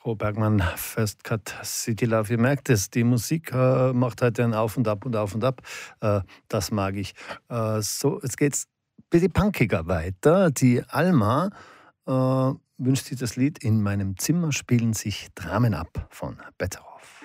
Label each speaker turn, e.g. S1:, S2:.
S1: Frau Bergmann, First Cut City Love. Ihr merkt es, die Musik macht heute ein Auf und Ab und Auf und Ab. Das mag ich. So, jetzt geht's ein bisschen punkiger weiter. Die Alma wünscht sich das Lied In meinem Zimmer spielen sich Dramen ab von Betteroff.